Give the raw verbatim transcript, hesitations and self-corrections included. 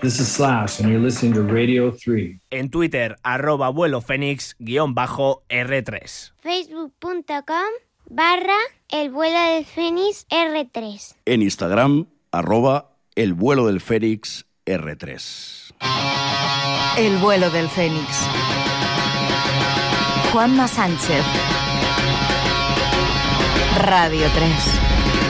This is Slash, and you're listening to Radio three. En Twitter, arroba vuelo fénix guión bajo R tres. Facebook punto com barra el vuelo del fénix R tres. En Instagram, arroba el vuelo del fénix R tres. El vuelo del fénix. Juanma Sánchez. Radio tres.